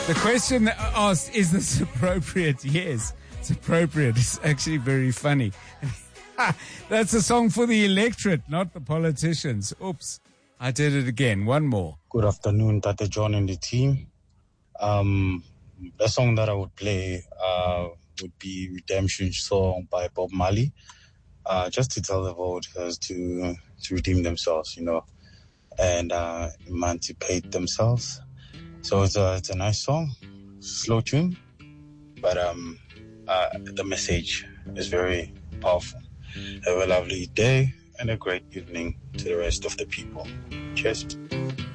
The question asked, is this appropriate? Yes, it's appropriate. It's actually very funny. That's a song for the electorate, not the politicians. Oops, I did it again. One more. Good afternoon, Tate John and the team. The song that I would play would be Redemption Song by Bob Marley, just to tell the voters to redeem themselves, and emancipate themselves. So it's a nice song, slow tune, but the message is very powerful. Have a lovely day and a great evening to the rest of the people. Cheers.